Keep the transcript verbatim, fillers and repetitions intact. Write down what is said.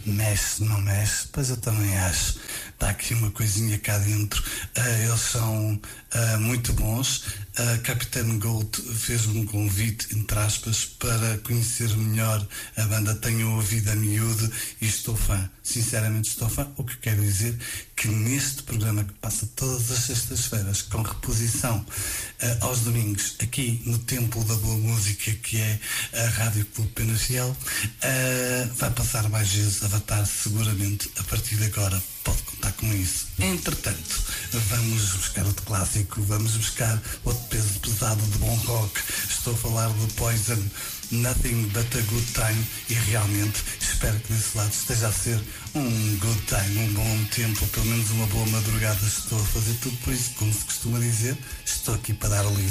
mexe, não mexe, pois eu também acho. Está aqui uma coisinha cá dentro. Uh, eles são uh, muito bons. A uh, Captain Gold fez-me um convite, entre aspas, para conhecer melhor a banda. Tenho ouvido a miúdo e estou fã. Sinceramente estou fã. O que quero dizer que neste programa que passa todas as sextas-feiras, com reposição uh, aos domingos, aqui no Templo da Boa Música, que é a Rádio Clube Penafiel, uh, vai passar mais vezes Avatar, seguramente, a partir de agora. Pode contar com isso. Entretanto, vamos buscar outro clássico, vamos buscar outro peso pesado de bom rock. Estou a falar do Poison, Nothing But A Good Time, e realmente espero que desse lado esteja a ser um good time, um bom tempo, pelo menos uma boa madrugada. Estou a fazer tudo por isso, como se costuma dizer, estou aqui para dar o livro.